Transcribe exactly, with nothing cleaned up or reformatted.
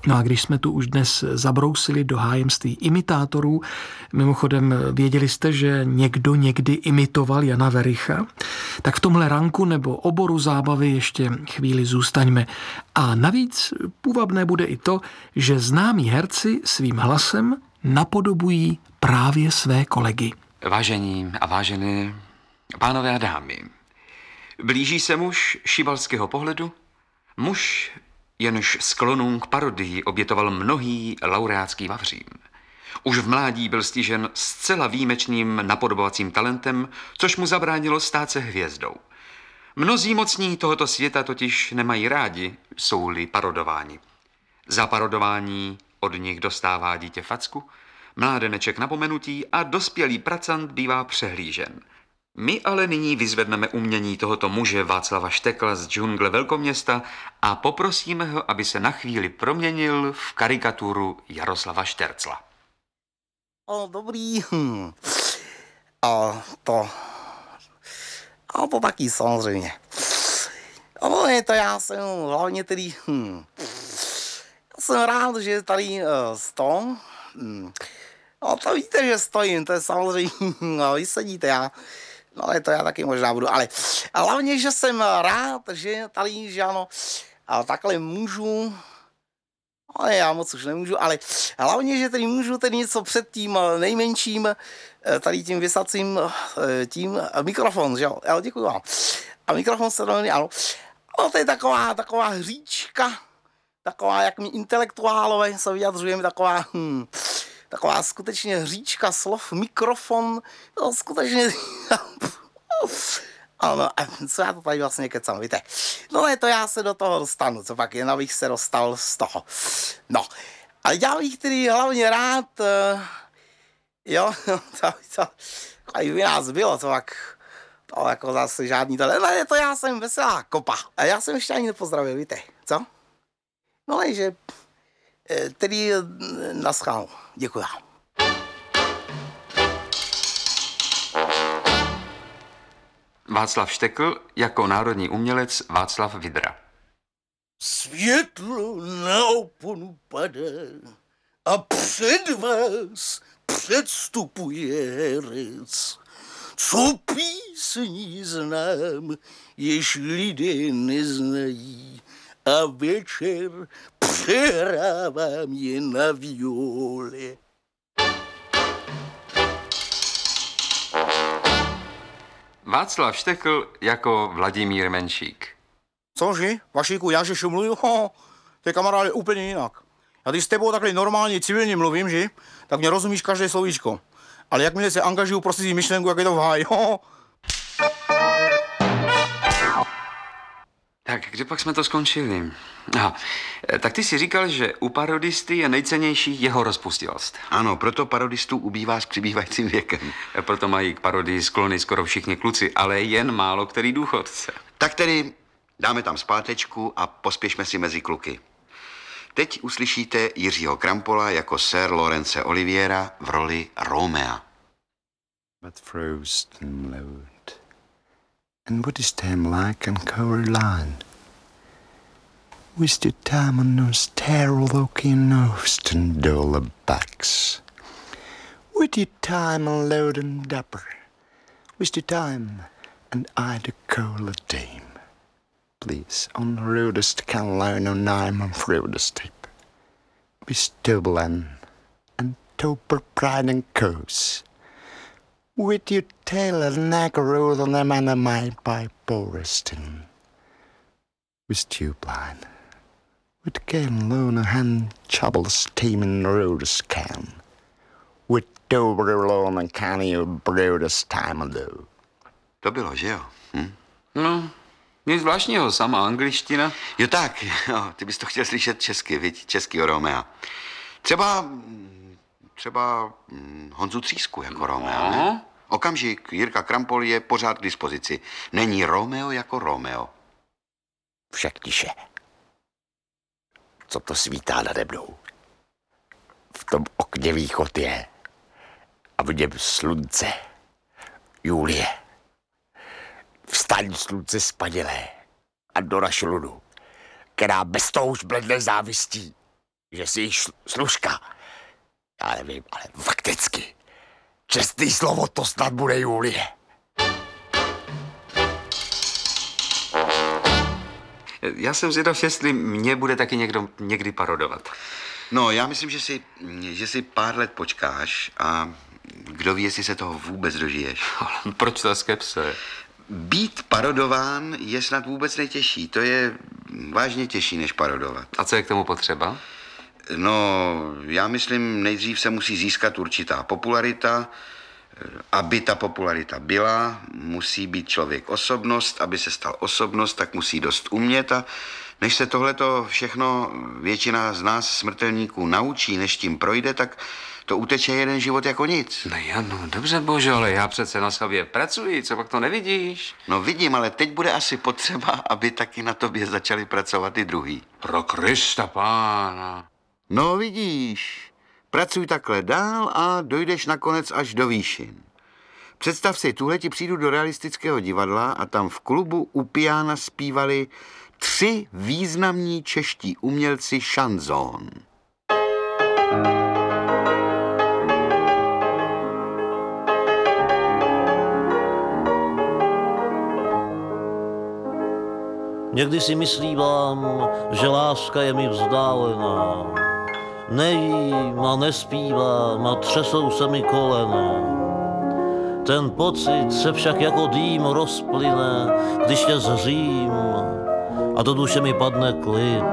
No a když jsme tu už dnes zabrousili do hájemství imitátorů, mimochodem věděli jste, že někdo někdy imitoval Jana Wericha, tak v tomhle ranku nebo oboru zábavy ještě chvíli zůstaňme. A navíc půvabné bude i to, že známí herci svým hlasem napodobují právě své kolegy. Vážení a vážené pánové a dámy, blíží se muž šibalského pohledu, muž, jenž sklonům k parodii obětoval mnohý laureátský vavřín. Už v mládí byl stižen zcela výjimečným napodobovacím talentem, což mu zabránilo stát se hvězdou. Mnozí mocní tohoto světa totiž nemají rádi, jsou-li parodováni. Za parodování od nich dostává dítě facku, mládeneček napomenutí a dospělý pracant bývá přehlížen. My ale nyní vyzvedneme umění tohoto muže Václava Štekla z džungle velkoměsta a poprosíme ho, aby se na chvíli proměnil v karikaturu Jaroslava Štercla. O, dobrý. Hm. A to... A to taky samozřejmě. No, je to já jsem hlavně tedy... Hm. Já jsem rád, že tady uh, stojím. Hm. No to víte, že stojím, to je samozřejmě... No, vy sedíte, já... No, je to já taky možná budu, ale hlavně, že jsem rád, že tady, že ano, a takhle můžu, ale já moc už nemůžu, ale hlavně, že tady můžu tedy něco před tím nejmenším, tady tím vysacím, tím mikrofon, že jo, jo, děkuji vám. A mikrofon se dovolí, ano, no, to je taková, taková hříčka, taková, jak my intelektuálové se vyjadřujeme, taková, hm, taková skutečně hříčka slov, mikrofon, to skutečně... Ano, co já to tady vlastně kecám, víte. No ne, to já se do toho dostanu, co pak jen abych se dostal z toho. No, ale já bych tedy hlavně rád, uh, jo, to, to, to by nás bylo, co pak, to jako zase žádný to, ne, to já jsem veselá kopa, a já jsem ještě ani nepozdravil, víte, co? No ne, že... Tedy naschál. Děkuji. Václav Štekl jako národní umělec Václav Vidra. Světlo na oponu padá a před vás předstupuje herec. Co písní znám, jež lidé neznají, a večer přehrávám je na viole. Václav Štekl jako Vladimír Menšík. Cože? Vašíku, já že šumluju? Ho, to je kamaráde úplně jinak. Já když s tebou takhle normálně civilně mluvím, že? Tak mě rozumíš každé slovíčko. Ale jakmile se angažuju pro cizí myšlenku, jak je to v háji. Ho. Tak, kde pak jsme to skončili? Aha, tak ty si říkal, že u parodisty je nejcennější jeho rozpustilost. Ano, proto parodistů ubývá s přibývajícím věkem. Proto mají k parodii sklony skoro všichni kluci, ale jen málo který důchodce. Tak tedy dáme tam zpátečku a pospěšme si mezi kluky. Teď uslyšíte Jiřího Krampola jako Sir Laurence Oliviera v roli Romea. But frost and load. And what is time like on Coraline? Wasted time on those terror-looking nosed and duller backs. With your time on load and dapper. Wasted time and I'd a cola dame. Please, on the rudest can learn on I'm on rudest tape. With Dublin and Toper Pride and Coase. With your tail and neck rolled on them and a mind by Boriston. With Tubline. With Galen Lone hand trouble steaming the rudest can. With Dover alone and canny of rudest time ago. To bylo, že jo? Hm? No, nic zvláštního, sama angličtina. Jo tak, jo, ty bys to chtěl slyšet česky, viď? Českýho Romea. Třeba, třeba hm, Honzu Třísku jako Romea, no. Ne? Okamžik, Jirka Krampol je pořád k dispozici. Není Romeo jako Romeo. Však tiše. Co to svítá nade mnou? V tom okně východ je. A v něm slunce. Julie. Vstaň, slunce spadilé. A do naši lunu, která bez toho už bledne závistí. že jsi šl- služka. Já nevím, ale fakticky. Čestný slovo, to snad bude Julie. Já jsem zvědav, jestli mě bude taky někdo někdy parodovat. No, já myslím, že si, že si pár let počkáš a kdo ví, jestli se toho vůbec dožiješ. Ale proč ta skepse? Být parodován je snad vůbec nejtěžší. To je vážně těžší, než parodovat. A co je k tomu potřeba? No, já myslím, nejdřív se musí získat určitá popularita. Aby ta popularita byla, musí být člověk osobnost. Aby se stal osobnost, tak musí dost umět. A než se tohleto všechno většina z nás smrtelníků naučí, než tím projde, tak to uteče jeden život jako nic. No já, no dobře, bože, ale já přece na sobě pracuji, co pak to nevidíš? No vidím, ale teď bude asi potřeba, aby taky na tobě začali pracovat i druhý. Pro Krista pána. No vidíš, pracuj takhle dál a dojdeš nakonec až do výšin. Představ si, tuhle ti přijdu do realistického divadla a tam v klubu u piana zpívali tři významní čeští umělci šanzón. Někdy si myslívám, že láska je mi vzdálená. Nejím a nespívám a třesou se mi kolena. Ten pocit se však jako dým rozplyne, když tě zřím a do duše mi padne klid.